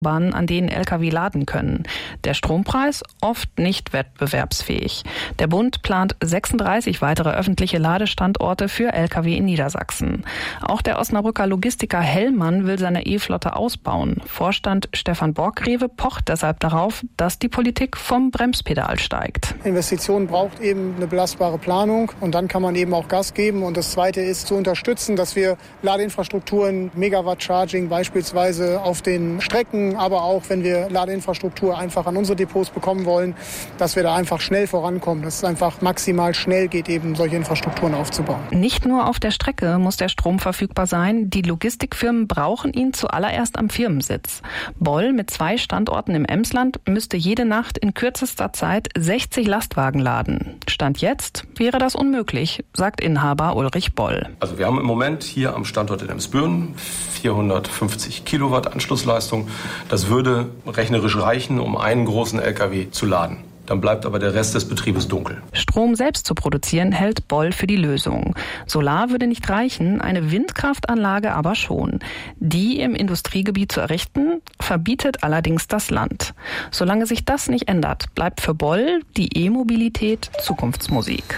Bahnen, an denen Lkw laden können. Der Strompreis oft nicht wettbewerbsfähig. Der Bund plant 36 weitere öffentliche Ladestandorte für Lkw in Niedersachsen. Auch der Osnabrücker Logistiker Hellmann will seine E-Flotte ausbauen. Vorstand Stefan Borgrewe pocht deshalb darauf, dass die Politik vom Bremspedal steigt. Investition braucht eben eine belastbare Planung und dann kann man eben auch Gas geben. Und das Zweite ist zu unterstützen, dass wir Ladeinfrastrukturen, Megawatt-Charging beispielsweise auf den Strecken, aber auch wenn wir Ladeinfrastruktur einfach an unsere Depots bekommen wollen, dass wir da einfach schnell vorankommen, dass es einfach maximal schnell geht, eben solche Infrastrukturen aufzubauen. Nicht nur auf der Strecke muss der Strom verfügbar sein, die Logistikfirmen brauchen ihn zuallererst am Firmensitz. Boll mit 2 Standorten im Emsland müsste jede Nacht in kürzester Zeit 60 Lastwagen laden. Stand jetzt wäre das unmöglich, sagt Inhaber Ulrich Boll. Also wir haben im Moment hier am Standort in Emsbüren 450 Kilowatt Anschlussleistung. Das würde rechnerisch reichen, um einen großen LKW zu laden. Dann bleibt aber der Rest des Betriebes dunkel. Strom selbst zu produzieren, hält Boll für die Lösung. Solar würde nicht reichen, eine Windkraftanlage aber schon. Die im Industriegebiet zu errichten, verbietet allerdings das Land. Solange sich das nicht ändert, bleibt für Boll die E-Mobilität Zukunftsmusik.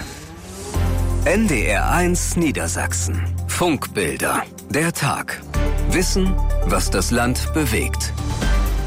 NDR1 Niedersachsen. Funkbilder. Der Tag. Wissen, was das Land bewegt.